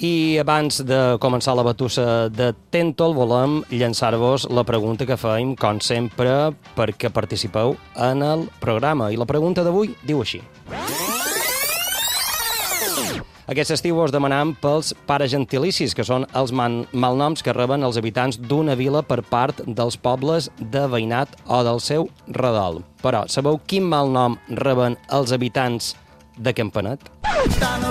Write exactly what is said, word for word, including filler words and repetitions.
I abans de començar la batussa de Tèntol, volem llançar-vos la pregunta que fem, com sempre, perquè participeu en el programa. I la pregunta d'avui diu així. Aquest estiu us demanam pels paragentilicis, que són els man malnoms que reben els habitants d'una vila per part dels pobles de veïnat o del seu redol. Però sabeu quin malnom reben els habitants de Campanet?